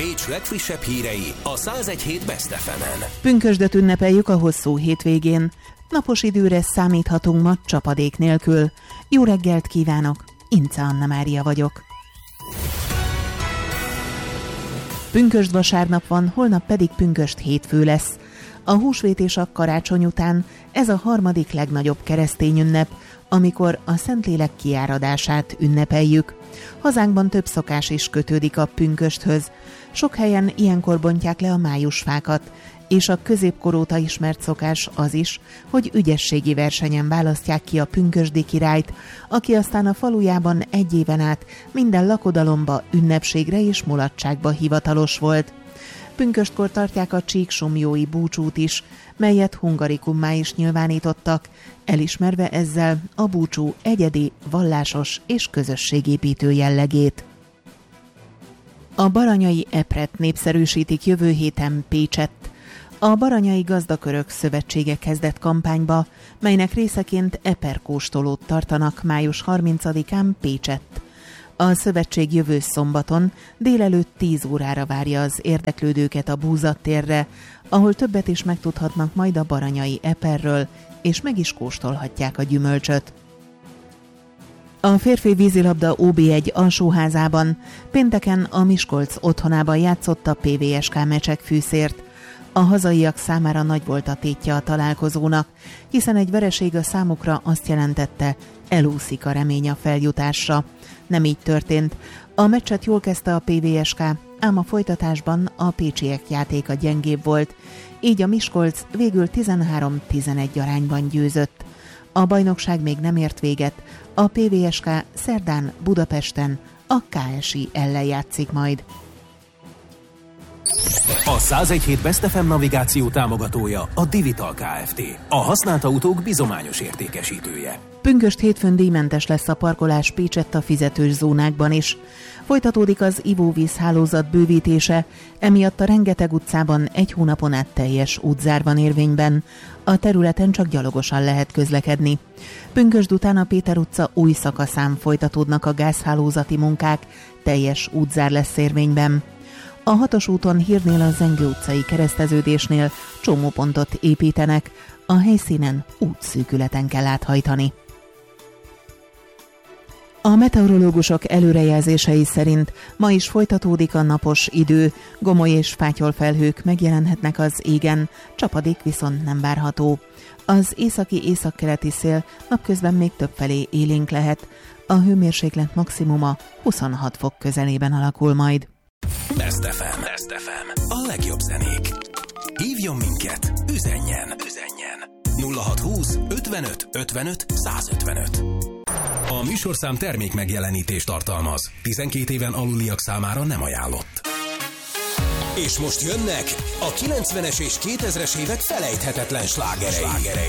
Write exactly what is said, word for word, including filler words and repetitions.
Pécs legfrissebb hírei a száz egy hét Best ef emen. Pünkösdöt ünnepeljük a hosszú hétvégén. Napos időre számíthatunk ma csapadék nélkül. Jó reggelt kívánok, Ince Anna Mária vagyok. Pünkösd vasárnap van, holnap pedig pünkösd hétfő lesz. A húsvét és a karácsony után ez a harmadik legnagyobb keresztény ünnep, amikor a Szentlélek kiáradását ünnepeljük. Hazánkban több szokás is kötődik a pünkösdhöz. Sok helyen ilyenkor bontják le a májusfákat, és a középkor óta ismert szokás az is, hogy ügyességi versenyen választják ki a pünkösdi királyt, aki aztán a falujában egy éven át minden lakodalomba, ünnepségre és mulatságba hivatalos volt. Pünköstkor tartják a csíksomjói búcsút is, melyet hungarikummá is nyilvánítottak, elismerve ezzel a búcsú egyedi, vallásos és közösségépítő jellegét. A Baranyai epret népszerűsítik jövő héten Pécsett. A Baranyai Gazdakörök Szövetsége kezdett kampányba, melynek részeként eperkóstolót tartanak május harmincadikán Pécsett. A szövetség jövő szombaton délelőtt tíz órára várja az érdeklődőket a Búzattérre, ahol többet is megtudhatnak majd a baranyai eperről, és meg is kóstolhatják a gyümölcsöt. A férfi vízilabda ó bé egy alsóházában pénteken a Miskolc otthonában játszott a pé vé es ká Mecsek Fűszért. A hazaiak számára nagy volt a tétje a találkozónak, hiszen egy vereség a számukra azt jelentette, elúszik a remény a feljutásra. Nem így történt. A meccset jól kezdte a pé vé es ká, ám a folytatásban a pécsiek játéka gyengébb volt, így a Miskolc végül tizenhárom tizenegy arányban győzött. A bajnokság még nem ért véget, a pé vé es ká szerdán Budapesten a ká es i ellen játszik majd. A száz egy hét Best ef em navigáció támogatója a Divital Kft. A használt autók bizományos értékesítője. Pünkösd hétfőn díjmentes lesz a parkolás Pécsett a fizetős zónákban is. Folytatódik az ivóvíz hálózat bővítése, emiatt a rengeteg utcában egy hónapon át teljes útzár van érvényben. A területen csak gyalogosan lehet közlekedni. Pünkösd után a Péter utca új szakaszán folytatódnak a gázhálózati munkák, teljes útzár lesz érvényben. A hatos úton hírnél a Zengő utcai kereszteződésnél csomópontot építenek, a helyszínen útszűkületen kell áthajtani. A meteorológusok előrejelzései szerint ma is folytatódik a napos idő, gomoly és fátyolfelhők megjelenhetnek az égen, csapadék viszont nem várható. Az északi északkeleti szél napközben még többfelé élénk lehet, a hőmérséklet maximuma huszonhat fok közelében alakul majd. Best ef em. Best ef em. A legjobb zenék. Hívjon minket, üzenjen, üzenjen. nulla hat húsz ötvenöt ötvenöt százötvenöt. A műsorszám termék megjelenítést tartalmaz. tizenkét éven aluliak számára nem ajánlott. És most jönnek a kilencvenes és kétezres évek felejthetetlen slágerei.